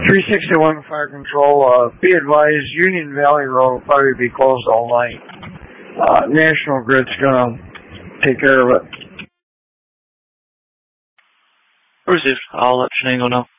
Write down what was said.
361 Fire Control, be advised, Union Valley Road will probably be closed all night. National Grid's gonna take care of it. Received. I'll let Shenango know.